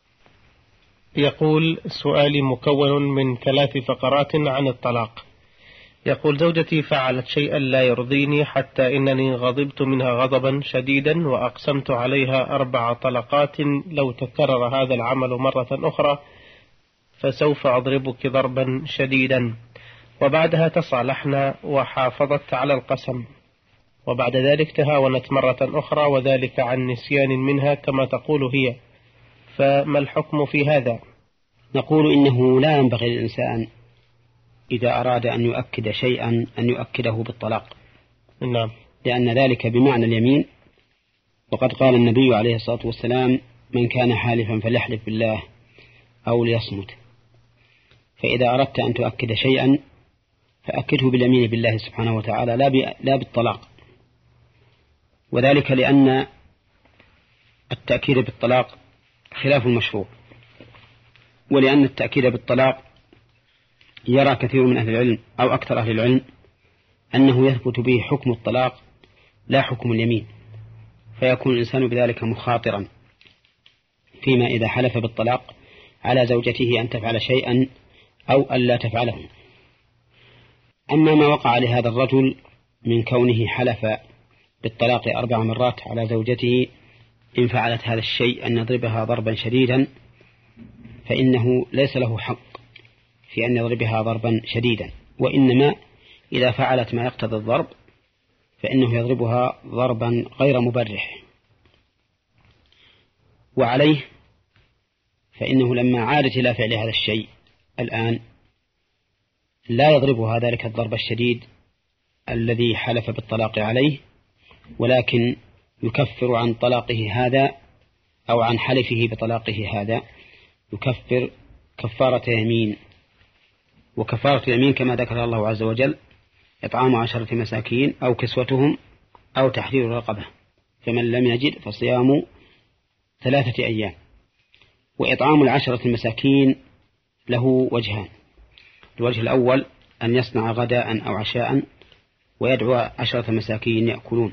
يقول سؤالي مكون من ثلاث فقرات عن الطلاق. يقول زوجتي فعلت شيئا لا يرضيني حتى إنني غضبت منها غضبا شديدا وأقسمت عليها أربع طلقات لو تكرر هذا العمل مرة أخرى فسوف أضربك ضربا شديدا، وبعدها تصالحنا وحافظت على القسم، وبعد ذلك تهاونت مرة أخرى وذلك عن نسيان منها كما تقول هي، فما الحكم في هذا؟ نقول إنه لا ينبغي للإنسان إذا أراد أن يؤكد شيئا أن يؤكده بالطلاق. نعم. لأن ذلك بمعنى اليمين، وقد قال النبي عليه الصلاة والسلام من كان حالفا فليحلف بالله أو ليصمت. فإذا أردت أن تؤكد شيئا فأكده باليمين بالله سبحانه وتعالى لا بالطلاق، وذلك لأن التأكيد بالطلاق خلاف المشروع، ولأن التأكيد بالطلاق يرى كثير من أهل العلم أو أكثر أهل العلم أنه يثبت به حكم الطلاق لا حكم اليمين، فيكون الإنسان بذلك مخاطرا فيما إذا حلف بالطلاق على زوجته أن تفعل شيئا أو أن لا تفعله. أما ما وقع لهذا الرجل من كونه حلف بالطلاق أربع مرات على زوجته إن فعلت هذا الشيء أن يضربها ضربا شديدا، فإنه ليس له حق في أن يضربها ضربا شديدا، وإنما إذا فعلت ما يقتضي الضرب فإنه يضربها ضربا غير مبرح. وعليه فإنه لما عادت إلى فعل هذا الشيء الآن لا يضربها ذلك الضرب الشديد الذي حلف بالطلاق عليه، ولكن يكفر عن طلاقه هذا أو عن حلفه بطلاقه هذا، يكفر كفارة يمين. وكفارة اليمين كما ذكر الله عز وجل إطعام عشرة مساكين أو كسوتهم أو تحرير رقبة، فمن لم يجد فصيام ثلاثة أيام. وإطعام العشرة المساكين له وجهان: الوجه الأول أن يصنع غداء أو عشاء ويدعو عشرة مساكين يأكلون،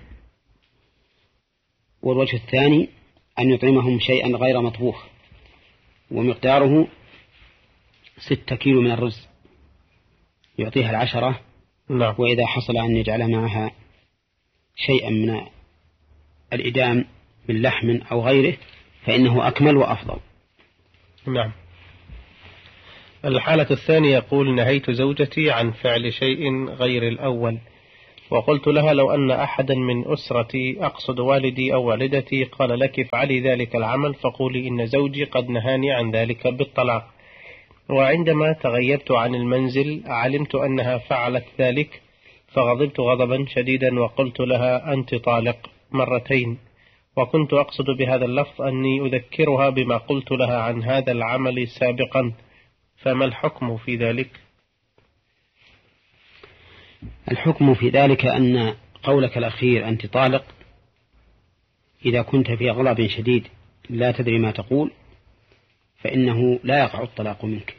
والوجه الثاني أن يطعمهم شيئا غير مطبوخ ومقداره ستة كيلو من الرز يعطيها العشرة. لا. وإذا حصل أن يجعل معها شيئا من الإدام من لحم أو غيره فإنه أكمل وأفضل. نعم. الحالة الثانية يقول: نهيت زوجتي عن فعل شيء غير الأول، وقلت لها: لو أن أحدا من أسرتي أقصد والدي أو والدتي قال لك افعلي ذلك العمل فقولي إن زوجي قد نهاني عن ذلك بالطلاق. وعندما تغيبت عن المنزل علمت أنها فعلت ذلك فغضبت غضبا شديدا وقلت لها: أنت طالق مرتين، وكنت أقصد بهذا اللفظ أني أذكرها بما قلت لها عن هذا العمل سابقا، فما الحكم في ذلك؟ الحكم في ذلك أن قولك الأخير أنت طالق إذا كنت في غضب شديد لا تدري ما تقول فإنه لا يقع الطلاق منك.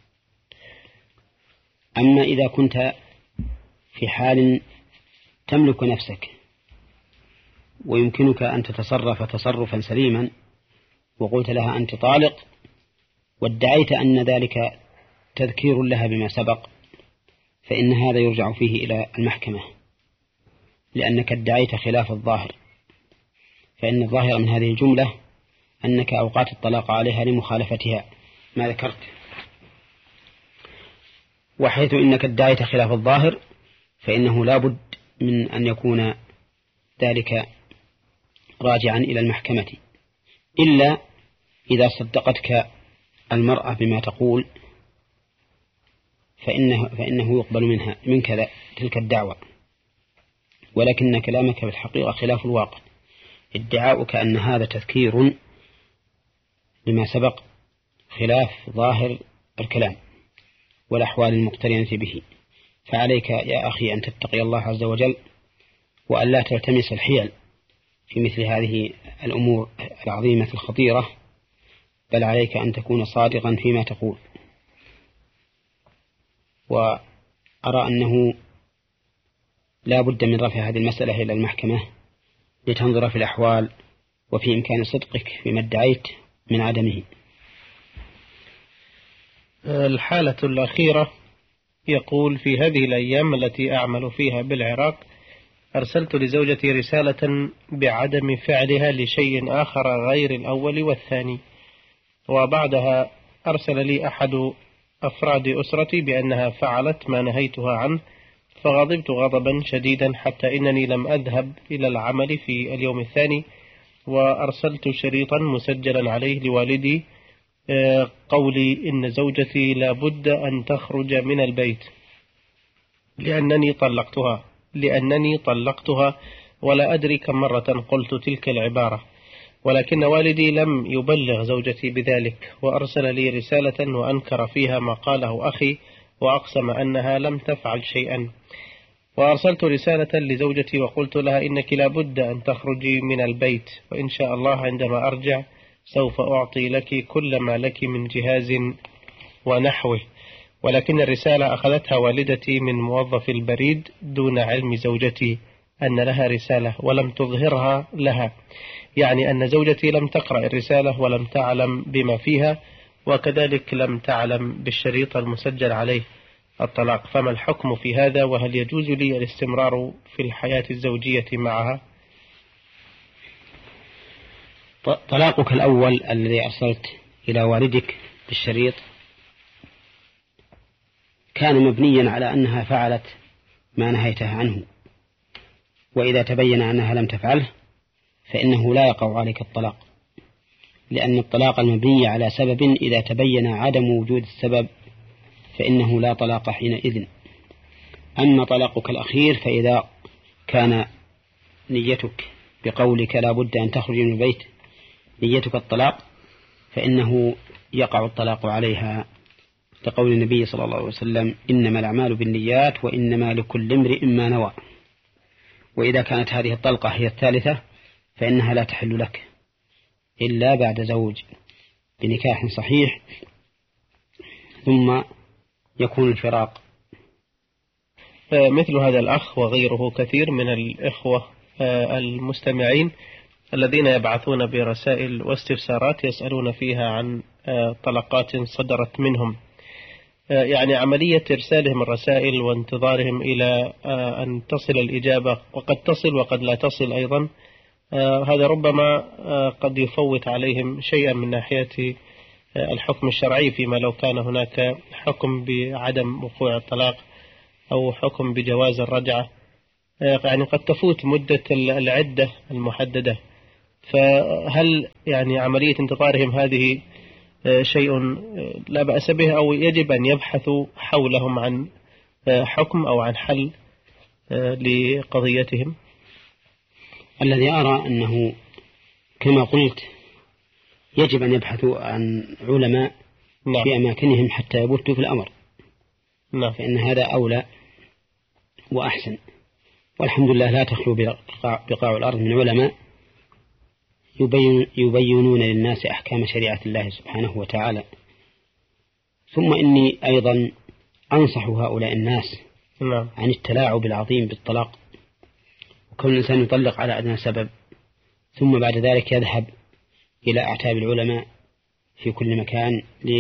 أما إذا كنت في حال تملك نفسك ويمكنك أن تتصرف تصرفا سليما وقلت لها أنت طالق وادعيت أن ذلك تذكير لها بما سبق، فإن هذا يرجع فيه إلى المحكمة، لأنك ادعيت خلاف الظاهر، فإن الظاهر من هذه الجملة أنك أوقات الطلاق عليها لمخالفتها ما ذكرت، وحيث إنك ادعيت خلاف الظاهر فإنه لا بد من أن يكون ذلك راجعا إلى المحكمة، إلا إذا صدقتك المرأة بما تقول فإنه, فإنه يقبل منها منك تلك الدعوة، ولكن كلامك في الحقيقة خلاف الواقع. ادعاؤك أن هذا تذكير لما سبق خلاف ظاهر الكلام والأحوال المقترنة به، فعليك يا أخي أن تتقي الله عز وجل وأن لا تلتمس الحيل في مثل هذه الأمور العظيمة الخطيرة، بل عليك أن تكون صادقا فيما تقول. وأرى أنه لا بد من رفع هذه المسألة إلى المحكمة لتنظر في الأحوال وفي إمكان صدقك فيما ادعيت من عدمه. الحالة الأخيرة يقول: في هذه الأيام التي أعمل فيها بالعراق أرسلت لزوجتي رسالة بعدم فعلها لشيء آخر غير الأول والثاني، وبعدها أرسل لي أحد أفراد أسرتي بأنها فعلت ما نهيتها عنه، فغضبت غضبا شديدا حتى إنني لم أذهب إلى العمل في اليوم الثاني، وأرسلت شريطا مسجلا عليه لوالدي قولي إن زوجتي لا بد أن تخرج من البيت لأنني طلقتها لأنني طلقتها ولا أدري كم مرة قلت تلك العبارة، ولكن والدي لم يبلغ زوجتي بذلك، وأرسل لي رسالة وأنكر فيها ما قاله أخي وأقسم أنها لم تفعل شيئا. وأرسلت رسالة لزوجتي وقلت لها إنك لا بد أن تخرجي من البيت، وإن شاء الله عندما أرجع سوف أعطي لك كل ما لك من جهاز ونحوه، ولكن الرسالة أخذتها والدتي من موظف البريد دون علم زوجتي أن لها رسالة ولم تظهرها لها، يعني أن زوجتي لم تقرأ الرسالة ولم تعلم بما فيها، وكذلك لم تعلم بالشريط المسجل عليه الطلاق. فما الحكم في هذا؟ وهل يجوز لي الاستمرار في الحياة الزوجية معها؟ طلاقك الأول الذي أرسلت إلى والدك بالشريط كان مبنيا على أنها فعلت ما نهيتها عنه، وإذا تبين أنها لم تفعله فإنه لا يقع عليك الطلاق، لأن الطلاق المبني على سبب إذا تبين عدم وجود السبب فإنه لا طلاق حينئذ. أما طلاقك الأخير فإذا كان نيتك بقولك لا بد أن تخرج من البيت نيتك الطلاق فإنه يقع الطلاق عليها، لقول النبي صلى الله عليه وسلم إنما الأعمال بالنيات وإنما لكل امرئ ما نوى. وإذا كانت هذه الطلقة هي الثالثة فإنها لا تحل لك إلا بعد زوج بنكاح صحيح ثم يكون الفراق. مثل هذا الأخ وغيره كثير من الإخوة المستمعين الذين يبعثون برسائل واستفسارات يسألون فيها عن طلقات صدرت منهم، يعني عملية إرسالهم الرسائل وانتظارهم إلى أن تصل الإجابة، وقد تصل وقد لا تصل أيضا، هذا ربما قد يفوت عليهم شيئا من ناحية الحكم الشرعي فيما لو كان هناك حكم بعدم وقوع الطلاق أو حكم بجواز الرجعة، يعني قد تفوت مدة العدة المحددة، فهل يعني عملية انتظارهم هذه شيء لا بأس به، أو يجب أن يبحثوا حولهم عن حكم أو عن حل لقضيتهم؟ الذي أرى أنه كما قلت يجب أن يبحثوا عن علماء نعم. في أماكنهم حتى يبتوا في الأمر، نعم. فإن هذا أولى وأحسن. والحمد لله لا تخلو بقاع الأرض من علماء يبين يبينون للناس أحكام شريعة الله سبحانه وتعالى. ثم إني أيضا أنصح هؤلاء الناس نعم. عن التلاعب العظيم بالطلاق، وكون الإنسان يطلق على أدنى سبب ثم بعد ذلك يذهب إلى أعتاب العلماء في كل مكان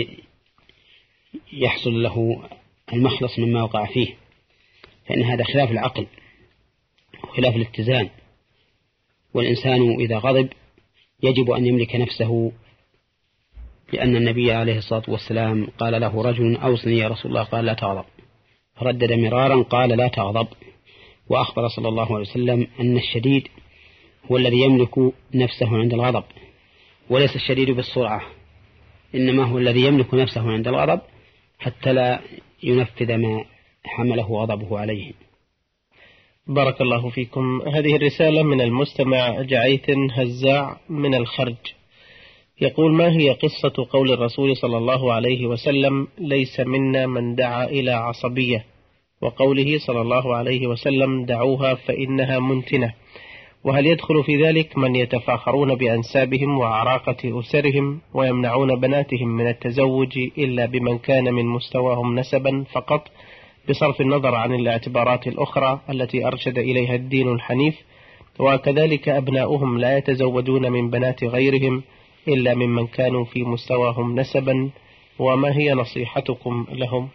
ليحصل له المخلص مما وقع فيه، فإن هذا خلاف العقل وخلاف الاتزان. والإنسان إذا غضب يجب أن يملك نفسه، لأن النبي عليه الصلاة والسلام قال له رجل أوصني يا رسول الله، قال لا تغضب، فردد مرارا قال لا تغضب. وأخبر صلى الله عليه وسلم أن الشديد هو الذي يملك نفسه عند الغضب، وليس الشديد بالسرعة، إنما هو الذي يملك نفسه عند الغضب حتى لا ينفذ ما حمله غضبه عليه. بارك الله فيكم. هذه الرسالة من المستمع جعيت هزاع من الخرج، يقول: ما هي قصة قول الرسول صلى الله عليه وسلم ليس منا من دعا إلى عصبية، وقوله صلى الله عليه وسلم دعوها فإنها منتنة؟ وهل يدخل في ذلك من يتفاخرون بأنسابهم وعراقة أسرهم ويمنعون بناتهم من التزوج إلا بمن كان من مستواهم نسبا فقط، بصرف النظر عن الاعتبارات الأخرى التي أرشد إليها الدين الحنيف؟ وكذلك أبناؤهم لا يتزوجون من بنات غيرهم إلا ممن كانوا في مستواهم نسبا، وما هي نصيحتكم لهم؟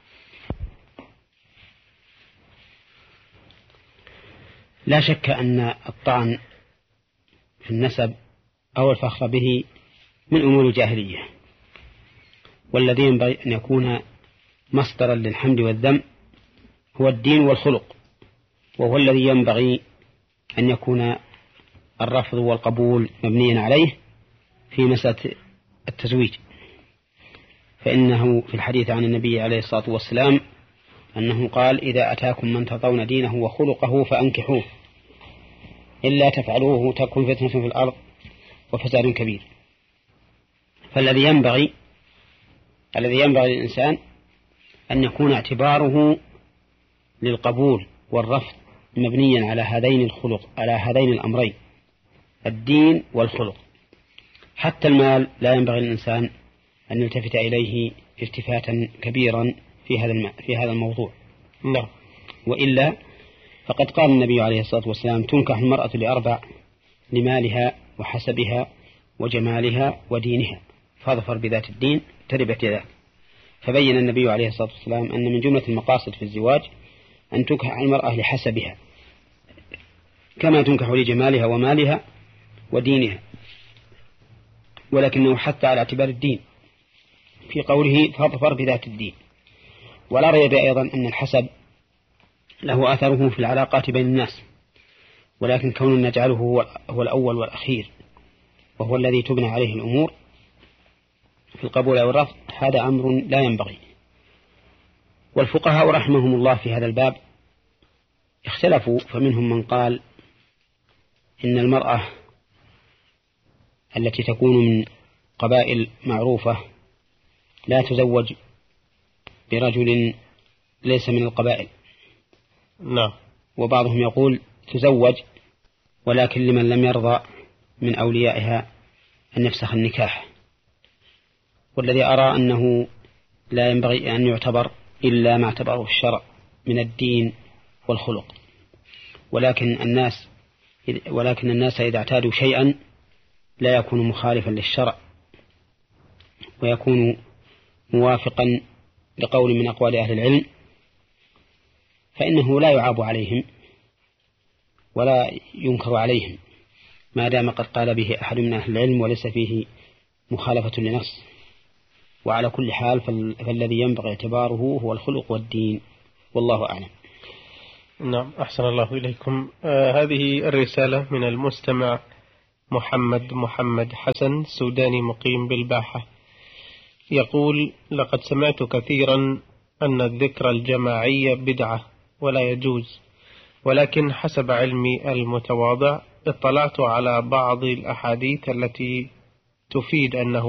لا شك أن الطعن في النسب أو الفخر به من أمور الجاهلية، والذي ينبغي أن يكون مصدرا للحمد والذم هو الدين والخلق، وهو الذي ينبغي أن يكون الرفض والقبول مبنيا عليه في مسألة التزويج. فإنه في الحديث عن النبي عليه الصلاة والسلام أنه قال: إذا أتاكم من ترضون دينه وخلقه فأنكحوه، إلا تفعلوه تكن فتنة في الأرض وفساد كبير. فالذي ينبغي الذي ينبغي للإنسان أن يكون اعتباره للقبول والرفض مبنيا على هذين الخلق على هذين الأمرين، الدين والخلق. حتى المال لا ينبغي للإنسان أن يلتفت إليه التفاتا كبيرا في هذا في هذا الموضوع. نعم. وإلا فقد قال النبي عليه الصلاة والسلام: تنكح المرأة لأربع: لمالها وحسبها وجمالها ودينها، فاظفر بذات الدين تربت يداك. فبين النبي عليه الصلاة والسلام أن من جملة المقاصد في الزواج أن تنكح المرأة لحسبها كما تنكح لجمالها ومالها ودينها، ولكنه حتى على اعتبار الدين في قوله فاظفر بذات الدين. ولا ريب أيضا أن الحسب له أثره في العلاقات بين الناس، ولكن كون نجعله هو الأول والأخير وهو الذي تبنى عليه الأمور في القبول أو الرفض هذا أمر لا ينبغي. والفقهاء رحمهم الله في هذا الباب اختلفوا، فمنهم من قال إن المرأة التي تكون من قبائل معروفة لا تزوج برجل ليس من القبائل. نعم. وبعضهم يقول تزوج ولكن لمن لم يرضى من أوليائها أن يفسخ النكاح. والذي أرى أنه لا ينبغي أن يعتبر إلا ما اعتبره الشرع من الدين والخلق، ولكن الناس ولكن الناس إذا اعتادوا شيئا لا يكون مخالفا للشرع ويكون موافقا لقول من أقوال أهل العلم، فإنه لا يعاب عليهم ولا ينكر عليهم ما دام قد قال به أحد من أهل العلم وليس فيه مخالفة لنص. وعلى كل حال فالذي ينبغي اعتباره هو الخلق والدين، والله أعلم. نعم، أحسن الله إليكم. آه هذه الرسالة من المستمع محمد محمد حسن، سوداني مقيم بالباحة، يقول: لقد سمعت كثيرا أن الذكر الجماعي بدعة ولا يجوز، ولكن حسب علمي المتواضع اطلعت على بعض الأحاديث التي تفيد أنه